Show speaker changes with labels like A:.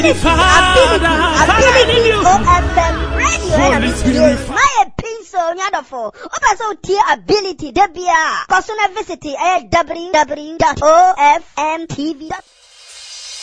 A: ability, OFM radio, my pencil, Yadafo, Obaso tier ability, Debia, Cosona visit, www.ofmtv.com.